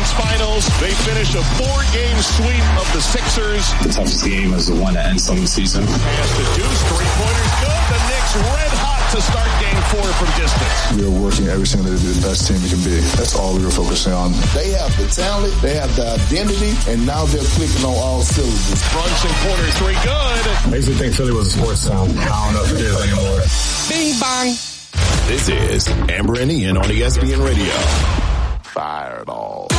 Conference Finals. They finish a 4-game sweep of the Sixers. The toughest game is the one that ends on the season. Pass to Deuce, 3-pointers good. The Knicks red hot to start game 4 from distance. We are working every single day to be the best team we can be. That's all we were focusing on. They have the talent, they have the identity, and now they're clicking on all cylinders. Brunson corner 3 good. I used to think Philly was a sports town. I don't know if it is anymore. Bing bang. This is Amber and Ian on ESPN Radio. Fireball.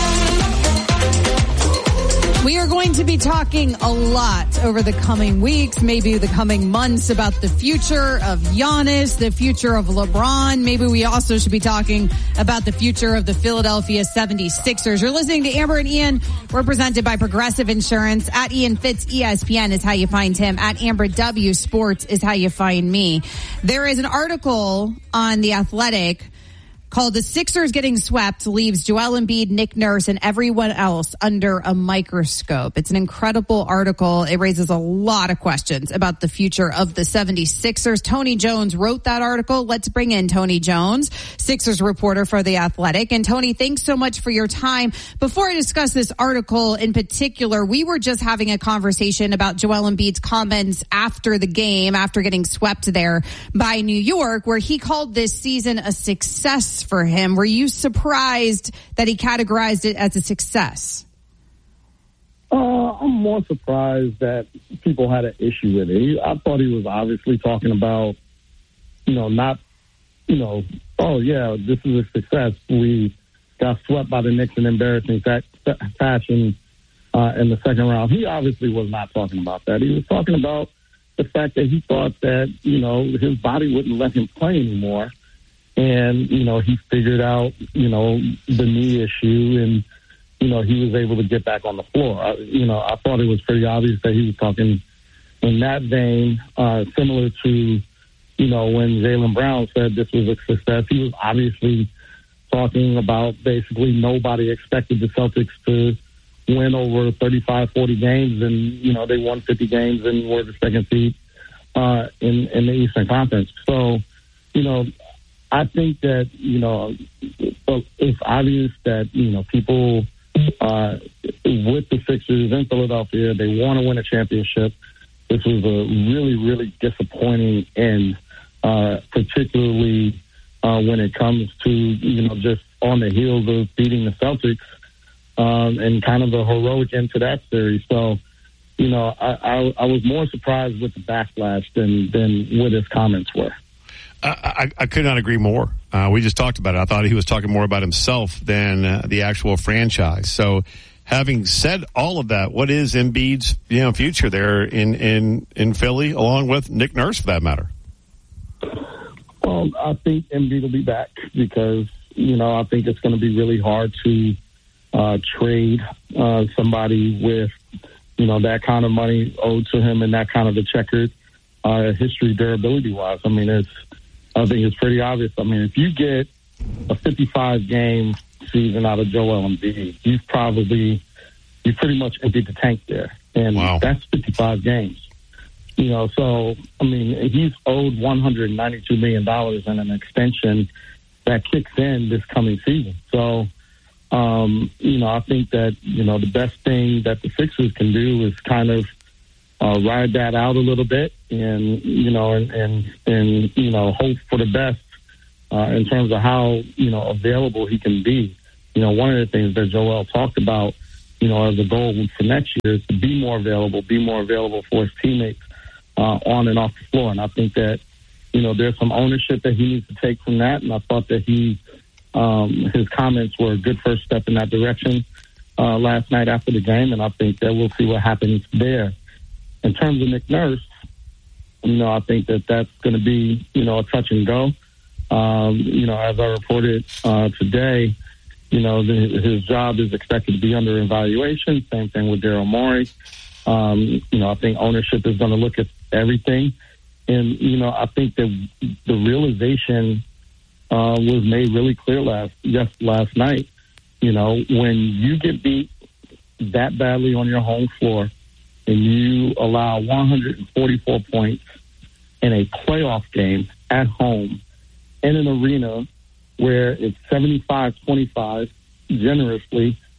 We are going to be talking a lot over the coming weeks, maybe the coming months, about the future of Giannis, the future of LeBron. Maybe we also should be talking about the future of the Philadelphia 76ers. You're listening to Amber and Ian. We're presented by Progressive Insurance. At Ian Fitz ESPN is how you find him. At Amber W Sports is how you find me. There is an article on The Athletic called "The Sixers Getting Swept Leaves Joel Embiid, Nick Nurse, and Everyone Else Under a Microscope." It's an incredible article. It raises a lot of questions about the future of the 76ers. Tony Jones wrote that article. Let's bring in Tony Jones, Sixers reporter for The Athletic. And Tony, thanks so much for your time. Before I discuss this article in particular, we were just having a conversation about Joel Embiid's comments after the game, after getting swept there by New York, where he called this season a success for him. Were you surprised that he categorized it as a success? I'm more surprised that people had an issue with it. I thought he was obviously talking about, not, oh yeah, this is a success. We got swept by the Knicks in embarrassing fashion in the second round. He obviously was not talking about that. He was talking about the fact that he thought that, his body wouldn't let him play anymore. And, he figured out, the knee issue and, he was able to get back on the floor. I thought it was pretty obvious that he was talking in that vein, similar to, when Jaylen Brown said this was a success. He was obviously talking about basically nobody expected the Celtics to win over 35, 40 games. And, they won 50 games and were the second seed in the Eastern Conference. So, I think that, it's obvious that, people with the Sixers in Philadelphia, they want to win a championship. This was a really, really disappointing end, particularly when it comes to, just on the heels of beating the Celtics and kind of a heroic end to that series. So, I was more surprised with the backlash than what his comments were. I could not agree more. We just talked about it. I thought he was talking more about himself than the actual franchise. So, having said all of that, what is Embiid's future there in Philly, along with Nick Nurse, for that matter? Well, I think Embiid will be back because I think it's going to be really hard to trade somebody with that kind of money owed to him and that kind of a checkered history, durability wise. I think it's pretty obvious. If you get a 55-game season out of Joel Embiid, you've pretty much emptied the tank there. And wow. That's 55 games. He's owed $192 million in an extension that kicks in this coming season. So, I think that, the best thing that the Sixers can do is kind of ride that out a little bit and hope for the best in terms of how, available he can be. One of the things that Joel talked about, as a goal for next year is to be more available for his teammates on and off the floor. And I think that, there's some ownership that he needs to take from that. And I thought that his comments were a good first step in that direction last night after the game. And I think that we'll see what happens there. In terms of Nick Nurse, I think that that's going to be, a touch and go. As I reported today, his job is expected to be under evaluation. Same thing with Daryl Morey. I think ownership is going to look at everything. And, I think that the realization was made really clear last night. When you get beat that badly on your home floor, and you allow 144 points in a playoff game at home in an arena where it's 75-25 generously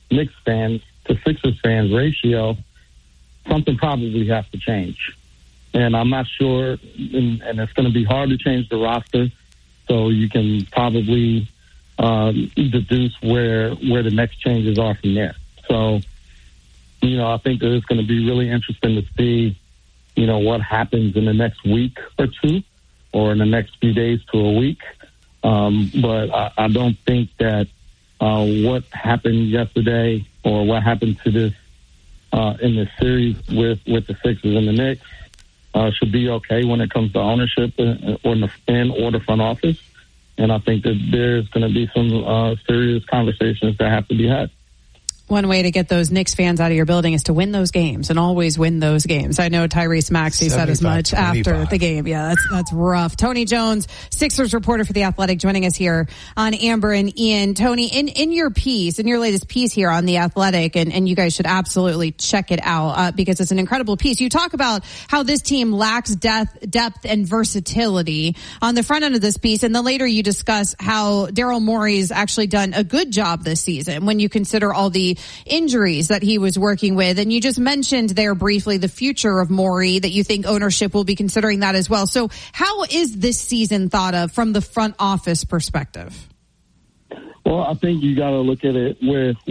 Knicks fans to Sixers fans ratio, something probably has to change. And I'm not sure, and it's going to be hard to change the roster, so you can probably deduce where the next changes are from there. So, I think that it's going to be really interesting to see, what happens in the next week or two, or in the next few days to a week. But I don't think that what happened yesterday or what happened to this in this series with the Sixers and the Knicks should be okay when it comes to ownership or the front office. And I think that there's going to be some serious conversations that have to be had. One way to get those Knicks fans out of your building is to win those games and always win those games. I know Tyrese Maxey said as much 25. After the game. Yeah, that's rough. Tony Jones, Sixers reporter for The Athletic, joining us here on Amber and Ian. Tony, in your latest piece here on The Athletic, and you guys should absolutely check it out because it's an incredible piece. You talk about how this team lacks depth and versatility on the front end of this piece, and then later you discuss how Daryl Morey's actually done a good job this season when you consider all the injuries that he was working with. And you just mentioned there briefly the future of Morey, that you think ownership will be considering that as well. So how is this season thought of from the front office perspective? Well, I think you got to look at it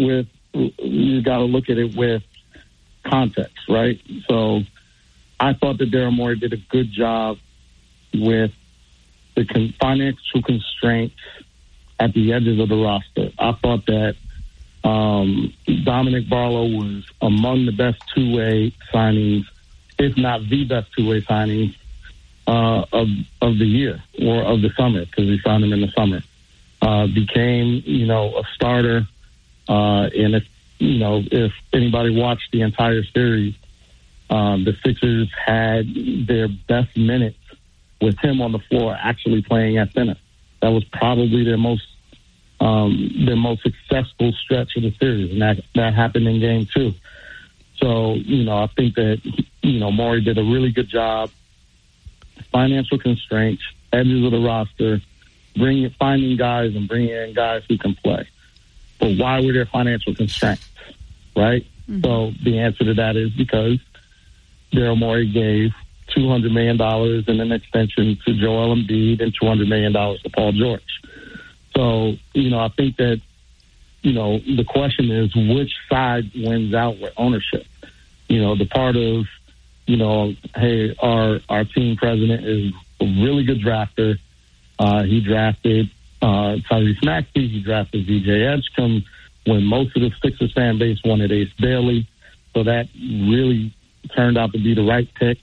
with context, right? So I thought that Daryl Morey did a good job with the financial constraints at the edges of the roster. I thought that Dominic Barlow was among the best two-way signings, if not the best two-way signings of the year or of the summer, because we signed him in the summer. Became, a starter. And if anybody watched the entire series, the Sixers had their best minutes with him on the floor actually playing at center. That was probably their most successful stretch of the series, and that happened in Game 2. So, I think that, Morey did a really good job. Financial constraints, edges of the roster, finding guys and bringing in guys who can play. But why were there financial constraints, right? Mm-hmm. So the answer to that is because Daryl Morey gave $200 million in an extension to Joel Embiid and $200 million to Paul George. So, I think that, the question is which side wins out with ownership. The part of, hey, our team president is a really good drafter. He drafted Tyrese Maxey. He drafted VJ Edgecombe when most of the Sixers fan base wanted Ace Bailey. So that really turned out to be the right pick.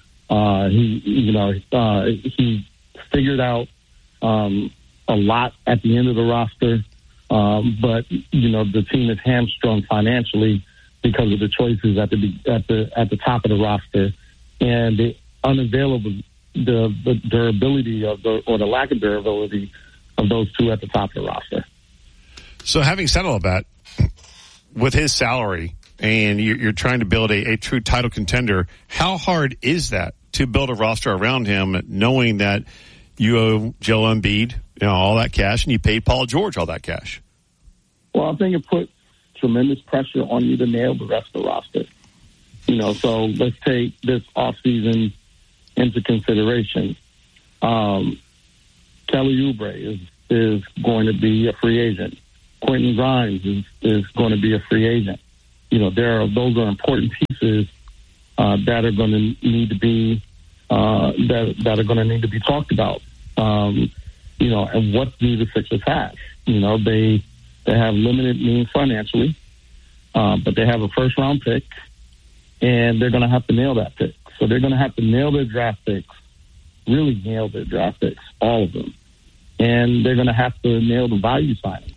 He figured out a lot at the end of the roster, but the team is hamstrung financially because of the choices at the top of the roster and the durability or the lack of durability of those two at the top of the roster. So, having said all of that, with his salary and you're trying to build a true title contender, how hard is that to build a roster around him, knowing that you owe Joel Embiid, all that cash, and you paid Paul George all that cash? Well, I think it put tremendous pressure on you to nail the rest of the roster. So let's take this offseason into consideration. Kelly Oubre is going to be a free agent. Quentin Grimes is going to be a free agent. Those are important pieces that are going to need to be that are going to need to be talked about. And what do the Sixers have? They have limited means financially, but they have a first round pick, and they're going to have to nail that pick. So they're going to have to nail their draft picks, really nail their draft picks, all of them, and they're going to have to nail the value signings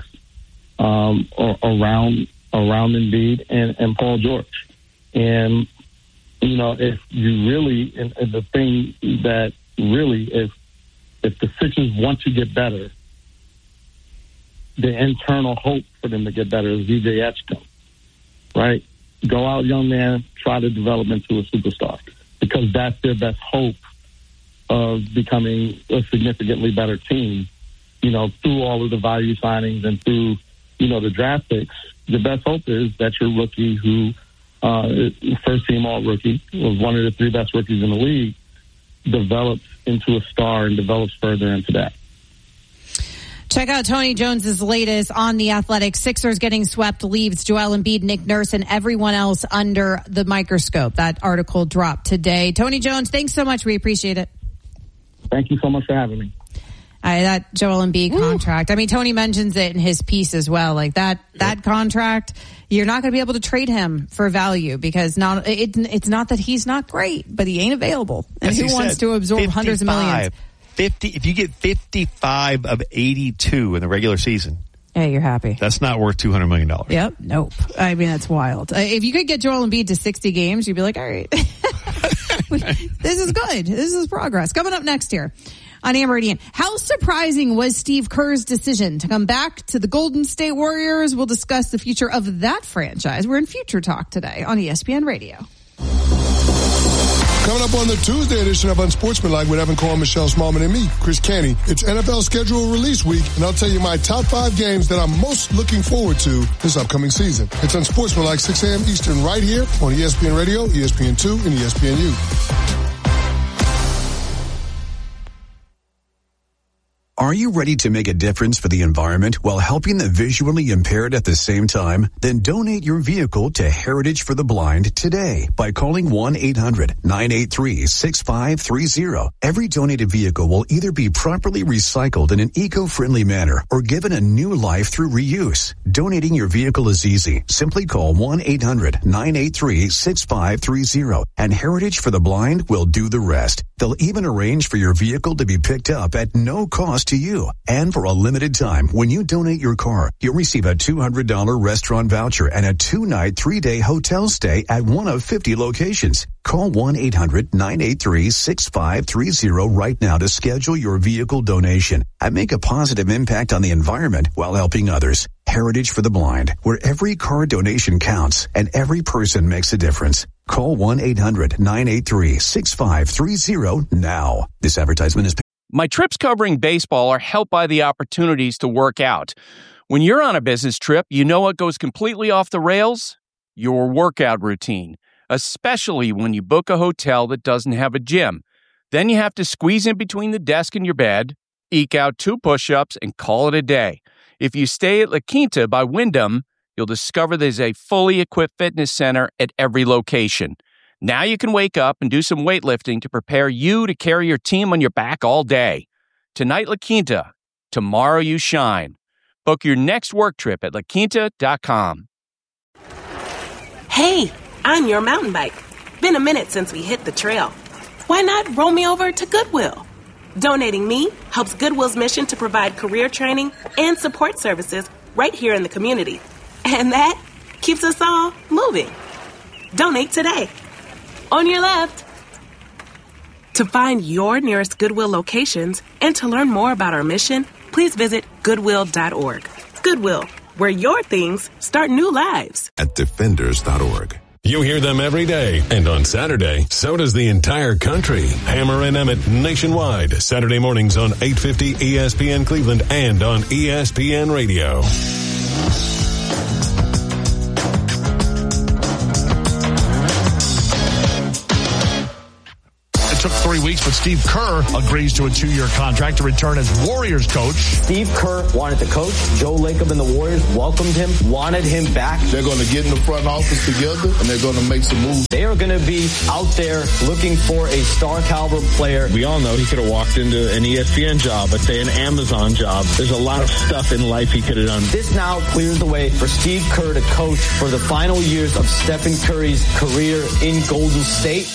around Embiid and Paul George. And if you really, and the thing that really, if the Sixers want to get better, the internal hope for them to get better is VJ Edgecombe, right? Go out, young man, try to develop into a superstar, because that's their best hope of becoming a significantly better team, through all of the value signings and through the draft picks, the best hope is that your rookie who first-team all-rookie, was one of the 3 best rookies in the league, develops into a star and develops further into that. Check out Tony Jones's latest on The Athletic. Sixers getting swept leaves Joel Embiid, Nick Nurse, and everyone else under the microscope. That article dropped today. Tony Jones, thanks so much. We appreciate it. Thank you so much for having me. That Joel Embiid contract. I mean, Tony mentions it in his piece as well. Like that contract, you're not going to be able to trade him for value because it's not that he's not great, but he ain't available. And who wants to absorb 55. hundreds of millions? 50. If you get 55 of 82 in the regular season, hey, you're happy. That's not worth $200 million. Yep. Nope. I mean, that's wild. If you could get Joel Embiid to 60 games, you'd be like, all right, this is good. This is progress. Coming up next here on Amber and Ian. How surprising was Steve Kerr's decision to come back to the Golden State Warriors? We'll discuss the future of that franchise. We're in Future Talk today on ESPN Radio. Coming up on the Tuesday edition of Unsportsmanlike with Evan Cole, Michelle Smallman, and me, Chris Canty. It's NFL schedule release week, and I'll tell you my top 5 games that I'm most looking forward to this upcoming season. It's Unsportsmanlike, 6 a.m. Eastern, right here on ESPN Radio, ESPN2, and ESPNU. Are you ready to make a difference for the environment while helping the visually impaired at the same time? Then donate your vehicle to Heritage for the Blind today by calling 1-800-983-6530. Every donated vehicle will either be properly recycled in an eco-friendly manner or given a new life through reuse. Donating your vehicle is easy. Simply call 1-800-983-6530 and Heritage for the Blind will do the rest. They'll even arrange for your vehicle to be picked up at no cost to you. And for a limited time, when you donate your car, you'll receive a $200 restaurant voucher and a 2-night, 3-day hotel stay at one of 50 locations. Call 1-800-983-6530 right now to schedule your vehicle donation and make a positive impact on the environment while helping others. Heritage for the Blind, where every car donation counts and every person makes a difference. Call 1-800-983-6530 now. This advertisement is... My trips covering baseball are helped by the opportunities to work out. When you're on a business trip, you know what goes completely off the rails? Your workout routine, especially when you book a hotel that doesn't have a gym. Then you have to squeeze in between the desk and your bed, eke out 2 push-ups, and call it a day. If you stay at La Quinta by Wyndham, you'll discover there's a fully equipped fitness center at every location. Now you can wake up and do some weightlifting to prepare you to carry your team on your back all day. Tonight, La Quinta. Tomorrow, you shine. Book your next work trip at laquinta.com. Hey, I'm your mountain bike. Been a minute since we hit the trail. Why not roll me over to Goodwill? Donating me helps Goodwill's mission to provide career training and support services right here in the community. And that keeps us all moving. Donate today. On your left. To find your nearest Goodwill locations and to learn more about our mission, please visit Goodwill.org. Goodwill, where your things start new lives. At Defenders.org. You hear them every day, and on Saturday, so does the entire country. Hammer and Emmett nationwide, Saturday mornings on 850 ESPN Cleveland and on ESPN Radio. Took 3 weeks, but Steve Kerr agrees to a 2-year contract to return as Warriors coach. Steve Kerr wanted to coach. Joe Lacob and the Warriors welcomed him, wanted him back. They're going to get in the front office together, and they're going to make some moves. They are going to be out there looking for a star caliber player. We all know he could have walked into an ESPN job, let's say an Amazon job. There's a lot of stuff in life he could have done. This now clears the way for Steve Kerr to coach for the final years of Stephen Curry's career in Golden State.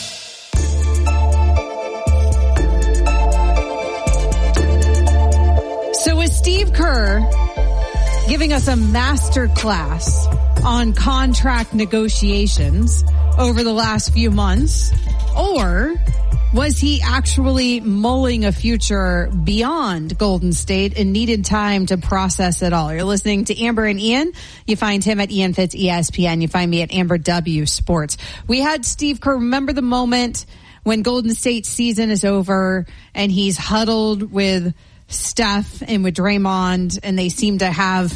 So is Steve Kerr giving us a master class on contract negotiations over the last few months? Or was he actually mulling a future beyond Golden State and needed time to process it all? You're listening to Amber and Ian. You find him at Ian Fitz ESPN. You find me at Amber W Sports. We had Steve Kerr. Remember the moment when Golden State's season is over and he's huddled with Steph and with Draymond, and they seem to have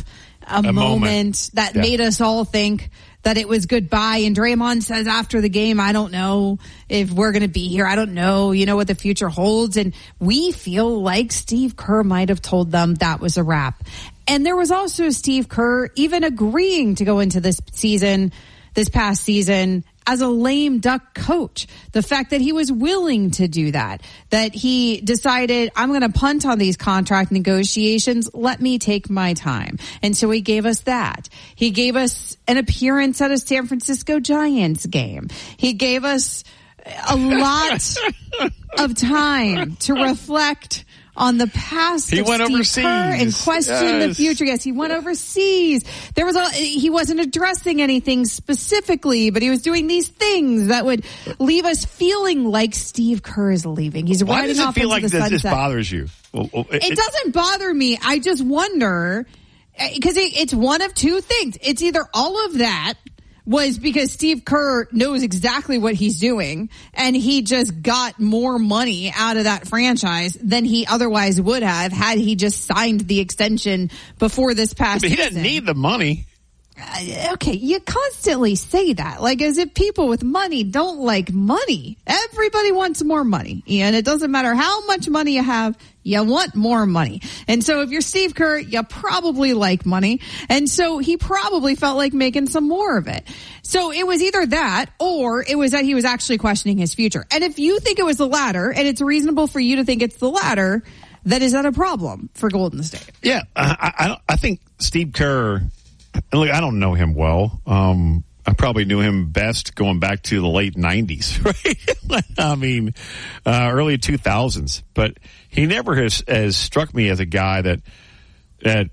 a moment that made us all think that it was goodbye. And Draymond says after the game, I don't know if we're going to be here. I don't know, what the future holds. And we feel like Steve Kerr might have told them that was a wrap. And there was also Steve Kerr even agreeing to go into this past season, as a lame duck coach. The fact that he was willing to do that he decided, I'm going to punt on these contract negotiations. Let me take my time. And so he gave us that. He gave us an appearance at a San Francisco Giants game. He gave us a lot of time to reflect on the past he of went Steve overseas. Kerr and question the future. Yes, he went overseas. He wasn't addressing anything specifically, but he was doing these things that would leave us feeling like Steve Kerr is leaving. He's riding off into the sunset. Why does it feel like this bothers you? It doesn't bother me. I just wonder, because it's one of two things. It's either all of that was because Steve Kerr knows exactly what he's doing, and he just got more money out of that franchise than he otherwise would have had he just signed the extension before this past season. He doesn't need the money. Okay, you constantly say that, like as if people with money don't like money. Everybody wants more money, and it doesn't matter how much money you have, you want more money. And so if you're Steve Kerr, you probably like money, and so he probably felt like making some more of it. So it was either that, or it was that he was actually questioning his future. And if you think it was the latter, and it's reasonable for you to think it's the latter, then is that a problem for Golden State? Yeah, I think Steve Kerr. Look, I don't know him well. I probably knew him best going back to the late 90s, right? I mean, early 2000s. But he never has struck me as a guy that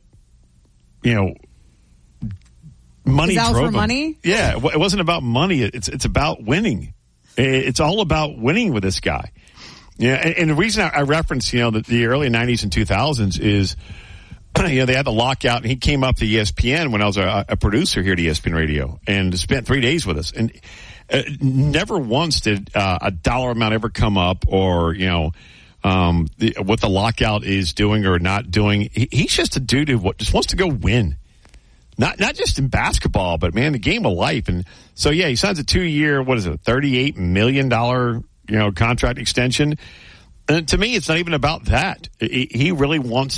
money out drove for him. Money? Yeah, it wasn't about money. It's about winning. It's all about winning with this guy. Yeah, and the reason I reference, the early 90s and 2000s is, they had the lockout, and he came up to ESPN when I was a producer here at ESPN Radio and spent 3 days with us. And never once did a dollar amount ever come up or, what the lockout is doing or not doing. He's just a dude who just wants to go win. Not just in basketball, but, man, the game of life. And so, yeah, he signs a 2-year, $38 million, contract extension. And to me, it's not even about that. He really wants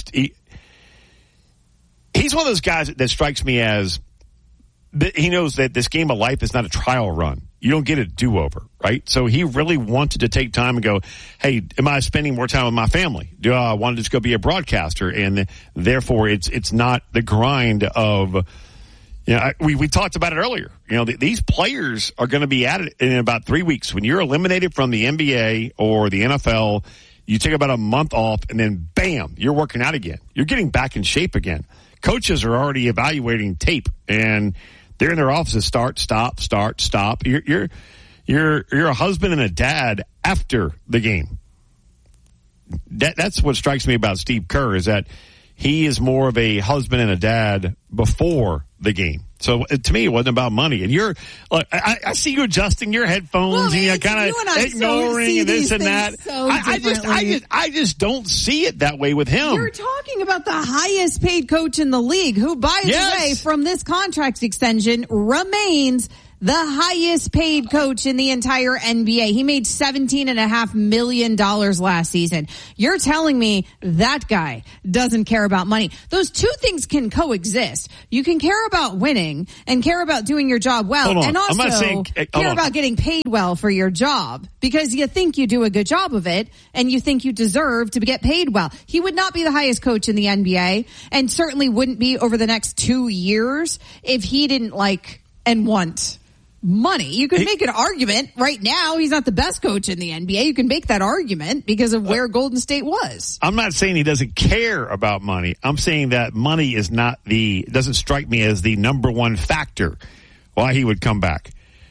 he's one of those guys that strikes me as he knows that this game of life is not a trial run. You don't get a do-over, right? So he really wanted to take time and go, hey, am I spending more time with my family? Do I want to just go be a broadcaster? And therefore, it's not the grind of, we talked about it earlier. These players are going to be at it in about 3 weeks. When you're eliminated from the NBA or the NFL, you take about a month off, and then, bam, you're working out again. You're getting back in shape again. Coaches are already evaluating tape, and they're in their offices. Start, stop, start, stop. You're a husband and a dad after the game. That's what strikes me about Steve Kerr, is that he is more of a husband and a dad before the game. So to me, it wasn't about money. And I see you adjusting your headphones and kind of ignoring and this and that. So I just don't see it that way with him. You're talking about the highest paid coach in the league, who, by the way, from this contract extension, remains the highest paid coach in the entire NBA. He made $17.5 million last season. You're telling me that guy doesn't care about money. Those two things can coexist. You can care about winning and care about doing your job well, and also care about getting paid well for your job, because you think you do a good job of it and you think you deserve to get paid well. He would not be the highest coach in the NBA, and certainly wouldn't be over the next 2 years if he didn't like and want money. You could make an argument right now. He's not the best coach in the NBA. You can make that argument because of where Golden State was. I'm not saying he doesn't care about money. I'm saying that money is doesn't strike me as the number one factor why he would come back.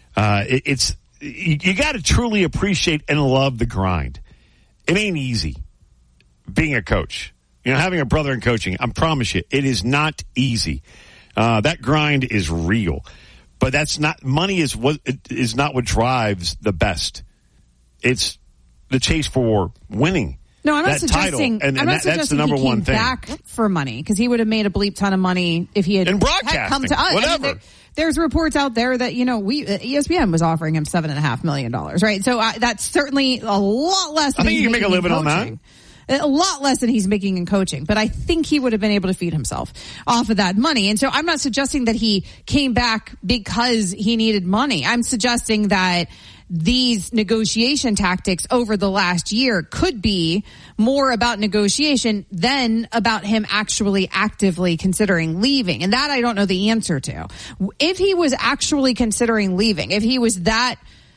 You got to truly appreciate and love the grind. It ain't easy being a coach. Having a brother in coaching, I promise you, it is not easy. That grind is real. But that's not, money is not what drives the best. It's the chase for winning. No, I'm not that suggesting. title, and I'm not that's the suggesting number he came one thing. back for money because he would have made a bleep ton of money if he had in broadcasting, come to us. whatever. I mean, there's reports out there that ESPN was offering him $7.5 million, right? So that's certainly a lot less. I think you can make a living on that. A lot less than he's making in coaching, but I think he would have been able to feed himself off of that money. And so I'm not suggesting that he came back because he needed money. I'm suggesting that these negotiation tactics over the last year could be more about negotiation than about him actually actively considering leaving. And that I don't know the answer to. If he was actually considering leaving, if he was that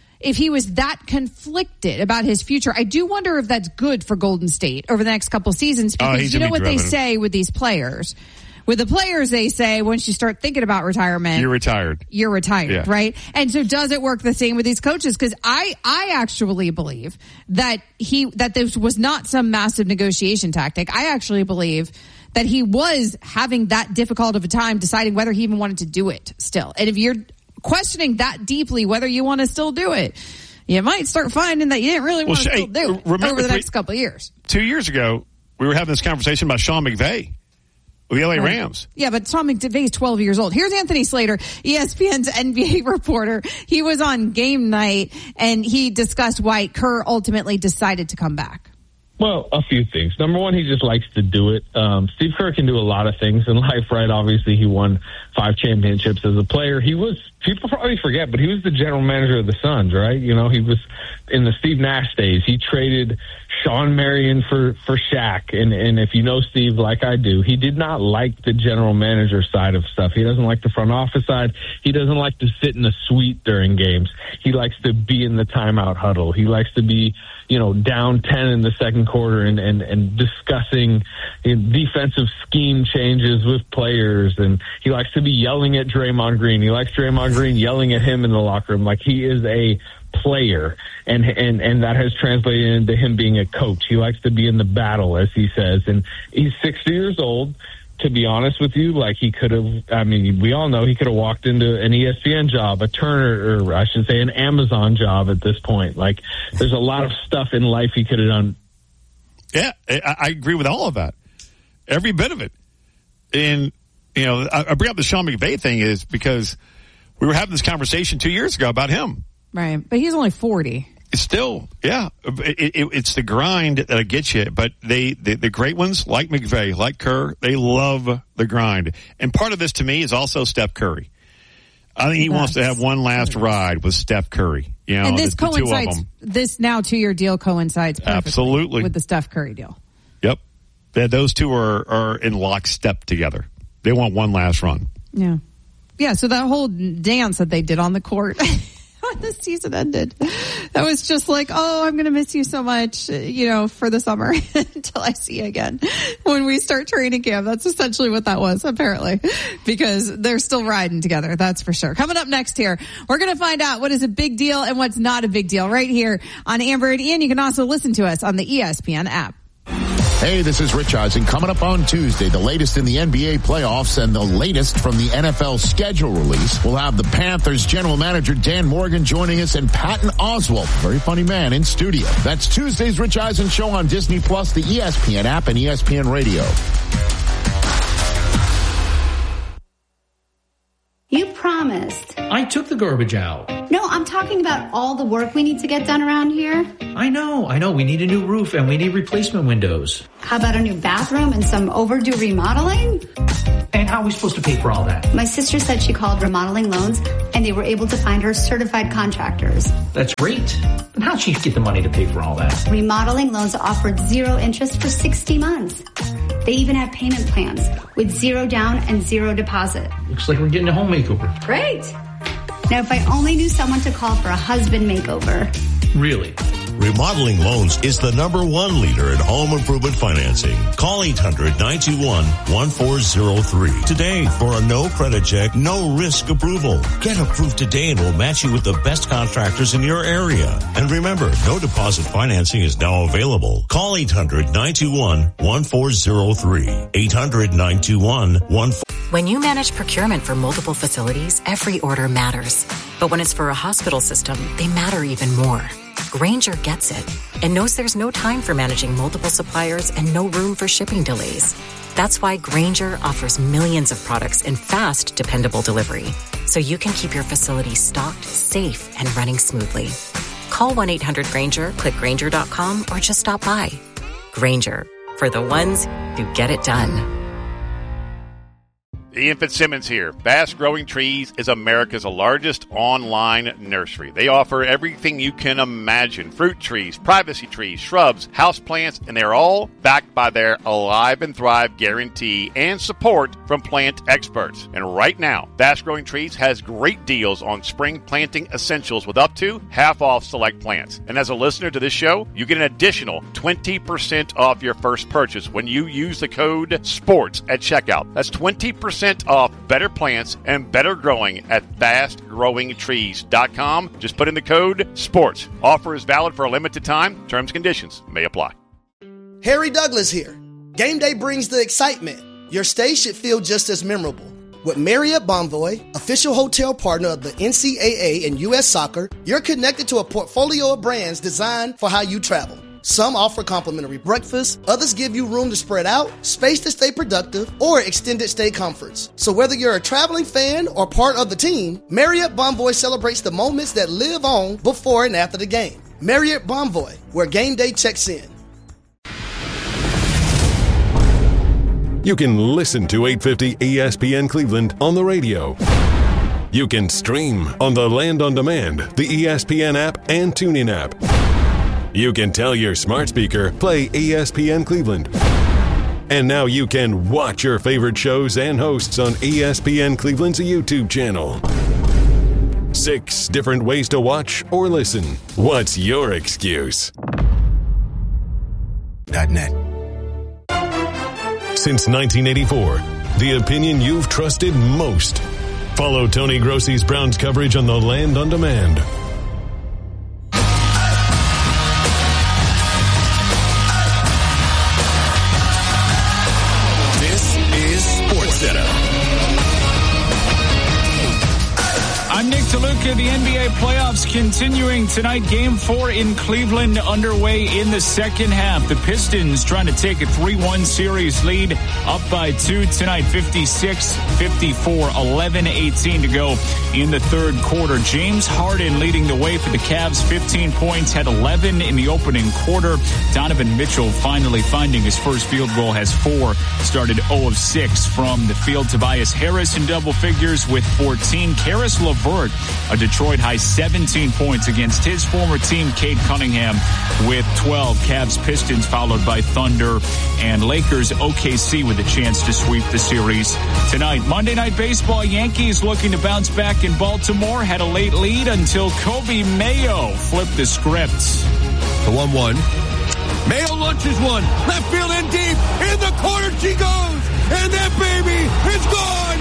conflicted about his future, I do wonder if that's good for Golden State over the next couple seasons, because you know what they say with these players. With the players, they say once you start thinking about retirement, you're retired. You're retired, yeah. Right? And so does it work the same with these coaches? Because I actually believe that this was not some massive negotiation tactic. I actually believe that he was having that difficult of a time deciding whether he even wanted to do it still. And if you're questioning that deeply whether you want to still do it, you might start finding that you didn't really want to still do it over the next couple of years. 2 years ago, we were having this conversation about Sean McVay with the LA Rams. Yeah, but Sean McVay is 12 years old. Here's Anthony Slater, ESPN's NBA reporter. He was on game night, and he discussed why Kerr ultimately decided to come back. Well, a few things. Number one, he just likes to do it. Steve Kerr can do a lot of things in life, right? Obviously, he won 5 championships as a player. People probably forget, but he was the general manager of the Suns, right? You know, he was in the Steve Nash days. He traded Sean Marion for Shaq. And if you know Steve like I do, he did not like the general manager side of stuff. He doesn't like the front office side. He doesn't like to sit in the suite during games. He likes to be in the timeout huddle. He likes to be, down 10 in the second quarter and discussing defensive scheme changes with players. And he likes to be yelling at Draymond Green. He likes Draymond Green yelling at him in the locker room. Like, he is a player, and that has translated into him being a coach. He likes to be in the battle, as he says. And he's 60 years old. To be honest with you, like, he could have, we all know he could have walked into an ESPN job, a Turner, or I should say an Amazon job at this point. Like, there's a lot of stuff in life he could have done. Yeah, I agree with all of that. Every bit of it. And, I bring up the Sean McVay thing is because we were having this conversation 2 years ago about him. Right. But he's only 40. It's still, yeah. It's the grind that'll get you. But the great ones, like McVay, like Kerr, they love the grind. And part of this, to me, is also Steph Curry. I think he wants to have one last ride with Steph Curry. And this the two of them. This now 2-year deal coincides perfectly absolutely with the Steph Curry deal. Yep. Those two are in lockstep together. They want one last run. Yeah. Yeah, so that whole dance that they did on the court when the season ended, that was just like, oh, I'm going to miss you so much, for the summer until I see you again when we start training camp. That's essentially what that was, apparently, because they're still riding together. That's for sure. Coming up next here, we're going to find out what is a big deal and what's not a big deal right here on Amber and Ian. You can also listen to us on the ESPN app. Hey, this is Rich Eisen. Coming up on Tuesday, the latest in the NBA playoffs and the latest from the NFL schedule release. We'll have the Panthers general manager Dan Morgan joining us and Patton Oswalt, very funny man, in studio. That's Tuesday's Rich Eisen show on Disney Plus, the ESPN app, and ESPN Radio. You promised. I took the garbage out. No, I'm talking about all the work we need to get done around here. I know. We need a new roof and we need replacement windows. How about a new bathroom and some overdue remodeling? And how are we supposed to pay for all that? My sister said she called Remodeling Loans and they were able to find her certified contractors. That's great. But how'd she get the money to pay for all that? Remodeling Loans offered 0 interest for 60 months. They even have payment plans with 0 down and 0 deposit. Looks like we're getting a home makeover. Great. Now, if I only knew someone to call for a husband makeover. Really? Remodeling Loans is the #1 leader in home improvement financing. Call 800-921-1403 today for a no credit check, no risk approval. Get approved today and we'll match you with the best contractors in your area. And remember, no deposit financing is now available. Call 800-921-1403. 800-921-1403. When you manage procurement for multiple facilities, every order matters. But when it's for a hospital system, they matter even more. Grainger gets it and knows there's no time for managing multiple suppliers and no room for shipping delays. That's why Grainger offers millions of products in fast, dependable delivery, so you can keep your facility stocked, safe, and running smoothly. Call 1-800-GRAINGER, click Grainger.com, or just stop by. Grainger, for the ones who get it done. Ian Fitzsimmons here. Fast Growing Trees is America's largest online nursery. They offer everything you can imagine. Fruit trees, privacy trees, shrubs, houseplants, and they're all backed by their Alive and Thrive guarantee and support from plant experts. And right now, Fast Growing Trees has great deals on spring planting essentials with up to half off select plants. And as a listener to this show, you get an additional 20% off your first purchase when you use the code SPORTS at checkout. That's 20% off better plants and better growing at fastgrowingtrees.com. Just put in the code SPORTS. Offer is valid for a limited time. Terms and conditions may apply. Harry Douglas here. Game day brings the excitement. Your stay should feel just as memorable. With Marriott Bonvoy, official hotel partner of the NCAA and U.S. Soccer, you're connected to a portfolio of brands designed for how you travel. Some offer complimentary breakfast, others give you room to spread out, space to stay productive, or extended stay comforts. So whether you're a traveling fan or part of the team, Marriott Bonvoy celebrates the moments that live on before and after the game. Marriott Bonvoy, where game day checks in. You can listen to 850 ESPN Cleveland on the radio. You can stream on the Land on Demand, the ESPN app, and TuneIn app. You can tell your smart speaker, play ESPN Cleveland. And now you can watch your favorite shows and hosts on ESPN Cleveland's YouTube channel. 6 different ways to watch or listen. What's your excuse? .net. Since 1984, the opinion you've trusted most. Follow Tony Grossi's Browns coverage on the Land on Demand. I'm Nick DeLuca. The NBA playoffs continuing tonight. Game 4 in Cleveland underway in the second half. The Pistons trying to take a 3-1 series lead, up by 2 tonight, 56-54, 11-18 to go in the third quarter. James Harden leading the way for the Cavs, 15 points, had 11 in the opening quarter. Donovan Mitchell finally finding his first field goal, has 4, started 0 of 6 from the field. Tobias Harris in double figures with 14. Karis LeVert, a Detroit high 17 points against his former team, Cade Cunningham, with 12. Cavs Pistons followed by Thunder and Lakers. OKC with a chance to sweep the series tonight. Monday Night Baseball, Yankees looking to bounce back in Baltimore. Had a late lead until Kobe Mayo flipped the script. The 1-1. Mayo launches one. Left field and deep. In the corner she goes. And that baby is gone.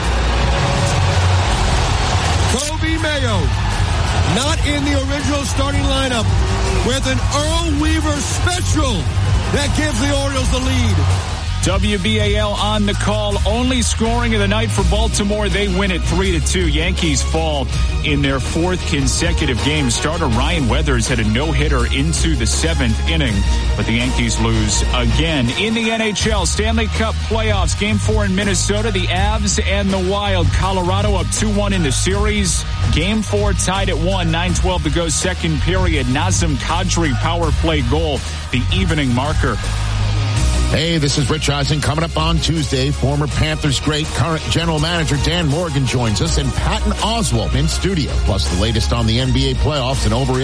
Kobe Mayo, not in the original starting lineup, with an Earl Weaver special that gives the Orioles the lead. WBAL on the call. Only scoring of the night for Baltimore. They win it 3-2. Yankees fall in their 4th consecutive game. Starter Ryan Weathers had a no-hitter into the 7th inning, but the Yankees lose again. In the NHL, Stanley Cup playoffs, Game 4 in Minnesota, the Avs and the Wild. Colorado up 2-1 in the series. Game 4 tied at 1, 9:12 to go, second period. Nazem Kadri power play goal, the evening marker. Hey, this is Rich Eisen. Coming up on Tuesday, former Panthers great, current general manager Dan Morgan joins us, and Patton Oswalt in studio. Plus the latest on the NBA playoffs and over